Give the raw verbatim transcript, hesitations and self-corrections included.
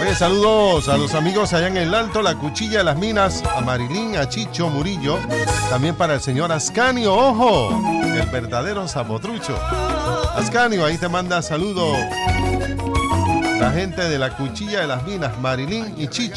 Oye, saludos a los amigos allá en el Alto, La Cuchilla de las Minas, a Marilín, a Chicho Murillo, también para el señor Ascanio, ojo, el verdadero zapotrucho. Ascanio, ahí te manda saludos la gente de La Cuchilla de las Minas, Marilín y Chicho.